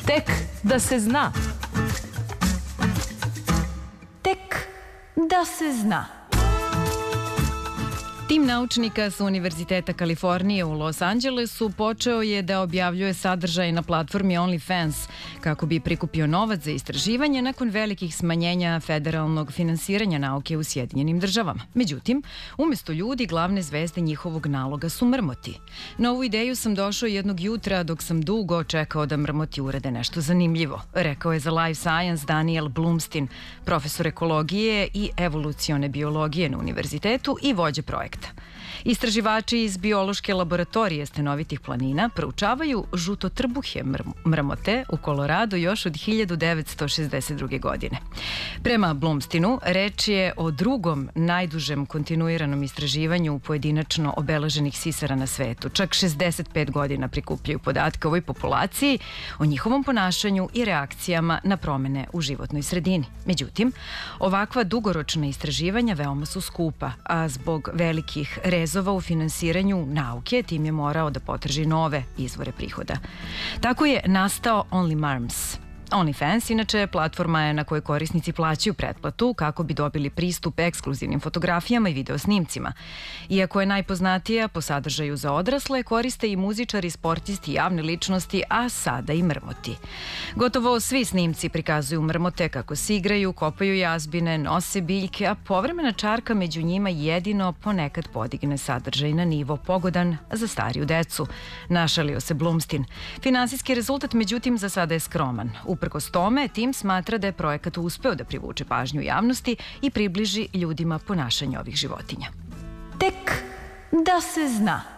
Tek da se zna. Tek da se zna. Tim naučnika sa Univerziteta Kalifornije u Los Angelesu počeo je da objavljuje sadržaj na platformi OnlyFans kako bi prikupio novac za istraživanje nakon velikih smanjenja federalnog finansiranja nauke u Sjedinjenim državama. Međutim, umjesto ljudi, glavne zvezde njihovog naloga su mrmoti. Na ovu ideju sam došao jednog jutra dok sam dugo čekao da mrmoti urade nešto zanimljivo, rekao je za Life Science Daniel Blumstein, profesor ekologije i evolucione biologije na univerzitetu i vođa projekta. Istraživači iz biološke laboratorije Stenovitih planina proučavaju žutotrbuhe mrmote u Koloradu još od 1962. godine. Prema Blumsteinu, reč je o drugom najdužem kontinuiranom istraživanju pojedinačno obeleženih sisara na svetu. Čak 65 godina prikupljaju podatke o ovoj populaciji, o njihovom ponašanju i reakcijama na promene u životnoj sredini. Međutim, ovakva dugoročna istraživanja veoma su skupa, a zbog velikih rezova u finansiranju nauke, tim je morao da potraži nove izvore prihoda. Tako je nastao OnlyMarms. OnlyFans, inače, platforma je na kojoj korisnici plaćaju pretplatu kako bi dobili pristup ekskluzivnim fotografijama i videosnimcima. Iako je najpoznatija po sadržaju za odrasle, koriste i muzičari, sportisti, javne ličnosti, a sada i mrmoti. Gotovo svi snimci prikazuju mrmote kako se igraju, kopaju jazbine, nose biljke, a povremena čarka među njima jedino ponekad podigne sadržaj na nivo pogodan za stariju decu. Našalio se Blumstein. Finansijski rezultat, međutim, za sada je skroman. Uprkos tome, tim smatra da je projekat uspeo da privuče pažnju javnosti i približi ljudima ponašanje ovih životinja. Tek da se zna.